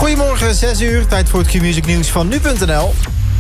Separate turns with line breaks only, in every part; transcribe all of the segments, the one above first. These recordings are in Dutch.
Goedemorgen, 6 uur. Tijd voor het Q-Music nieuws van nu.nl.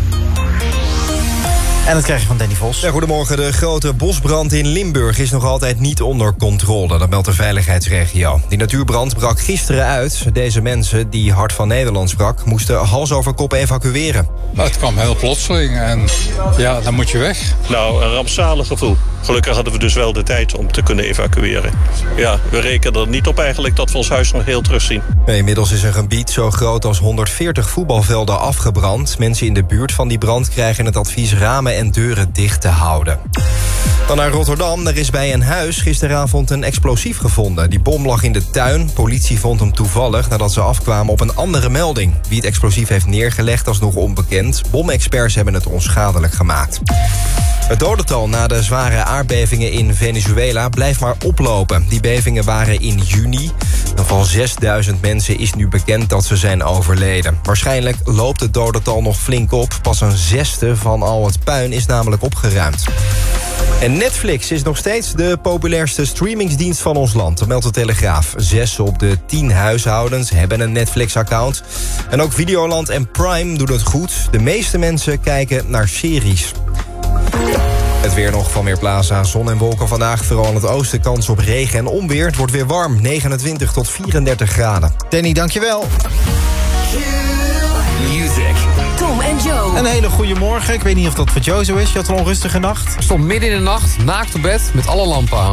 En dat krijg je van Danny Vos.
Ja, goedemorgen. De grote bosbrand in Limburg is nog altijd niet onder controle. Dat meldt de veiligheidsregio. Die natuurbrand brak gisteren uit. Deze mensen, die Hart van Nederland sprak, moesten hals over kop evacueren.
Het kwam heel plotseling en ja, dan moet je weg.
Nou, een rampzalig gevoel. Gelukkig hadden we dus wel de tijd om te kunnen evacueren. Ja, we rekenen er niet op eigenlijk dat we ons huis nog heel terugzien.
Inmiddels is een gebied zo groot als 140 voetbalvelden afgebrand. Mensen in de buurt van die brand krijgen het advies ramen en deuren dicht te houden. Dan naar Rotterdam. Er is bij een huis gisteravond een explosief gevonden. Die bom lag in de tuin. Politie vond hem toevallig nadat ze afkwamen op een andere melding. Wie het explosief heeft neergelegd is nog onbekend. Bomexperts hebben het onschadelijk gemaakt. Het dodental na de zware aardbevingen in Venezuela blijft maar oplopen. Die bevingen waren in juni. Van 6000 mensen is nu bekend dat ze zijn overleden. Waarschijnlijk loopt het dodental nog flink op. Pas een zesde van al het puin is namelijk opgeruimd. En Netflix is nog steeds de populairste streamingsdienst van ons land. Dat meldt de Telegraaf. 6 op de 10 huishoudens hebben een Netflix-account. En ook Videoland en Prime doen het goed. De meeste mensen kijken naar series. Het weer nog van Weerplaza. Zon en wolken vandaag. Vooral in het oosten kans op regen en onweer. Het wordt weer warm. 29 tot 34 graden.
Danny, dankjewel.
Music.
Tom en Joe.
Een hele goede morgen. Ik weet niet of dat voor Joe zo is. Je had een onrustige nacht.
Ik stond midden in de nacht, naakt op bed, met alle lampen aan.